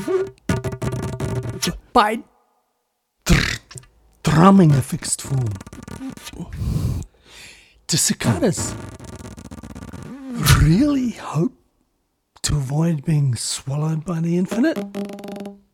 By drumming a fixed form. Do cicadas really hope to avoid being swallowed by the infinite?